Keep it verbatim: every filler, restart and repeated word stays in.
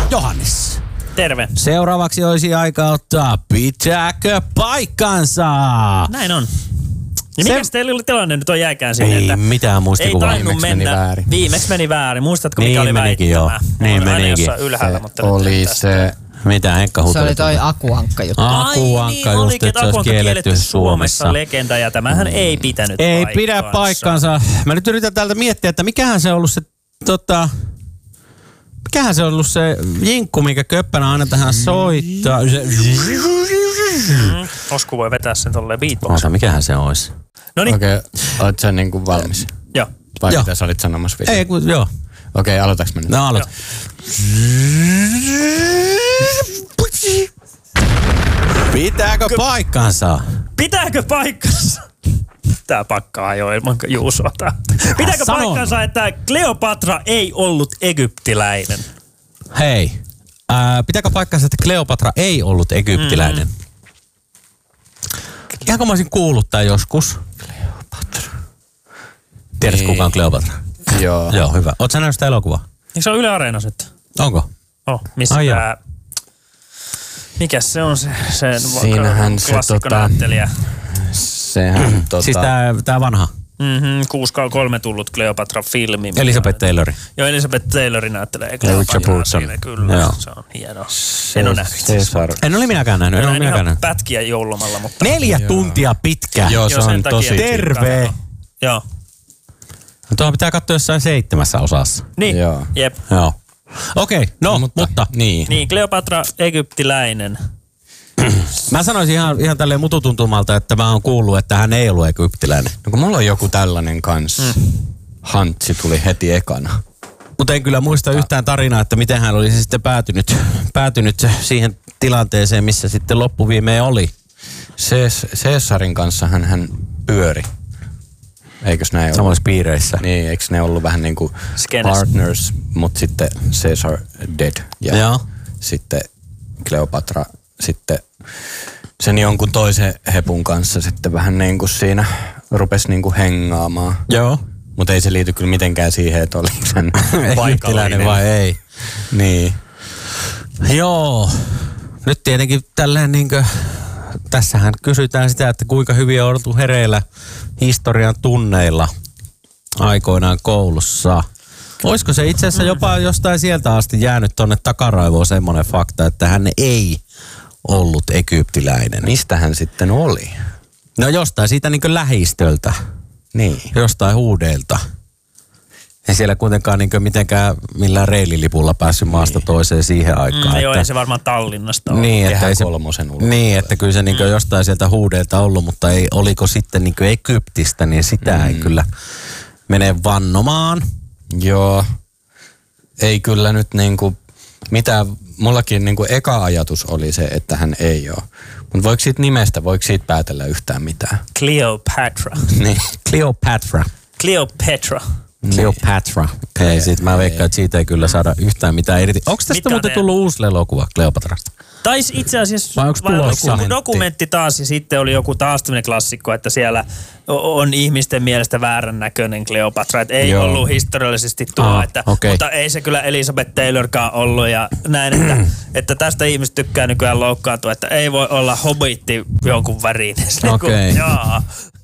Johannes. Terve. Seuraavaksi olisi aika ottaa Pitääkö paikkansa? Näin on. Ja mikä se... teillä oli tilanne nyt on jääkään sinne, ei että mitään muistikuvaa. Ei tainnut mennä. Meni väärin. Viimeksi meni väärin. Muistatko, mikä niin oli menikin, väittämä? Niin aina menikin. jossain ylhäällä, mutta oli se... Mitä Henkka huuteli? Se oli toi Akuankka juttu. Akuankka Ai, just, niin, että se olisi kielletty Suomessa. Legenda ja tämähän mm. ei pitänyt Ei paikkaansa. pidä paikkansa. Mä nyt yritän täältä miettiä, että mikähän se on ollut se, tota, mikähän se on ollut se jinkku, mikä Köppänä aina tähän soittaa. Se... Mm. Osku voi vetää sen tolleen beatboxin. Ota, mikähän se olisi? Noniin. Okei, okay, oot sä niinku valmis? Joo. Vai joo. mitä sä olit sanomassa vielä? Ei, kun joo. Okei, okay, aloitaks mä nyt? No aloita. Pitääkö paikkansa? Pitääkö paikkansa? Tää pakkaa jo ilman Juusota. Pitääkö Sanon. paikkansa, että Kleopatra ei ollut egyptiläinen? Hei. Ää, pitääkö paikkansa, että Kleopatra ei ollut egyptiläinen? Mm. Ihan kun mä olisin kuullut tää joskus. Kleopatra. Tiedätkö kuka on Kleopatra? Joo. Joo, hyvä. Oot sä nähnyt sitä elokuvaa? Niin se on Yle Areena sitten. Onko? Oh, missä Ai tää... Mikäs se on se, se Siinähän se klassikkonäyttelijä? Sehän tota... Siis tää, tää vanha. Mm-hmm, kuusi kolme tullut Kleopatra-filmi. Elisabeth Taylor. Joo, Elisabeth Taylor näyttelee Kleopatra siinä, kyllä. Joo. Se on hieno. En ole nähnyt. Caesar. En ole minäkään nähnyt. En ole minäkään nähnyt. Pätkiä joulumalla, mutta... Neljä Joo. tuntia pitkä. Joo, se Joo, sen on takia tosi... Terve. Joo. Tuohon pitää katsoa jossain seitsemässä osassa. Niin, Joo. jep. Joo. Okei, okay, no, mutta... mutta. Niin. Niin, Kleopatra, egyptiläinen. Mä sanoisin ihan, ihan tälleen mututuntumalta, että mä oon kuullut, että hän ei ollut egyptiläinen. No kun mulla on joku tällainen kans. Mm. Hantsi tuli heti ekana. Mutta en kyllä muista yhtään tarinaa, että miten hän olisi sitten päätynyt, päätynyt siihen tilanteeseen, missä sitten loppuviimeen oli. Caesarin kanssa hän, hän pyöri. Eikös näin Samoissa piireissä. Niin, eikö ne ollut vähän niin kuin Skenes. partners, mutta sitten Caesar dead. Ja Joo. sitten Kleopatra sitten sen jonkun toisen hepun kanssa sitten vähän niin kuin siinä rupesi niin kuin hengaamaan. Joo. Mutta ei se liity kyllä mitenkään siihen, että oliko hän paikallinen vai ei. Niin. Joo. Nyt tietenkin tälleen niinkö, tässähän kysytään sitä, että kuinka hyvin on oltu hereillä historian tunneilla aikoinaan koulussa. Olisiko se itse asiassa jopa jostain sieltä asti jäänyt tonne takaraivoon semmoinen fakta, että hän ei ollut egyptiläinen? Mistä hän sitten oli? No jostain siitä niinkö lähistöltä. Niin. Jostain huudeilta. Ei siellä kuitenkaan niinkö mitenkään millään reililipulla päässyt maasta toiseen siihen aikaan. Mm, että, joo, ei se varmaan Tallinnasta ole. niin, että ei se, kolmosen niin, että kyllä se niinkö jostain sieltä huudeilta ollut, mutta ei, oliko sitten niinkö Egyptistä, niin sitä mm. ei kyllä mene vannomaan. Joo. Ei kyllä nyt niinku mitään, mullakin niinku eka ajatus oli se, että hän ei ole. Mutta voiko siitä nimestä, voiko siitä päätellä yhtään mitään? Cleopatra. Niin. Cleopatra. Cleopatra. Cleopatra. Okei, okay, sit mä veikkaan, että siitä ei kyllä saada yhtään mitään irti. Onko tästä Mitkä muuten ne? tullut uusi elokuva Kleopatrasta? Taisi itse asiassa Vai onks tulossa? joku dokumentti taas ja sitten oli joku taas tämmöinen klassikko, että siellä on ihmisten mielestä väärän näköinen Kleopatra. Että ei Joo. ollut historiallisesti tuo, Ah, että, okay. mutta ei se kyllä Elisabeth Taylorkaan ollut ja näin, että, että tästä ihmiset tykkää nykyään loukkaantua, että ei voi olla hobbitti jonkun värinen. Okei. Jaa.